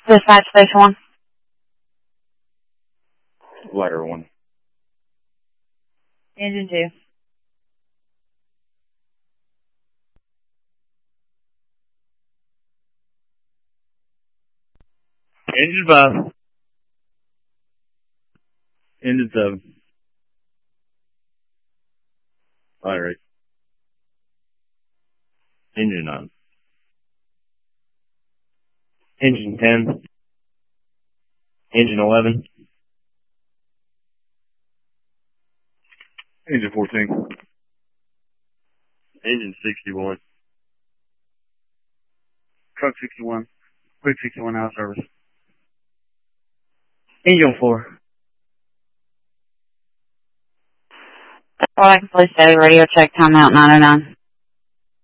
Dispatch Station 1. Ladder 1. Engine 2. Engine 5. Engine 7. Ladder 8. Engine 9. Engine 10. Engine 11. Engine 14. Engine 61. Truck 61. Quick 61 out of service. Engine 4. All I can please say, radio check, timeout 909.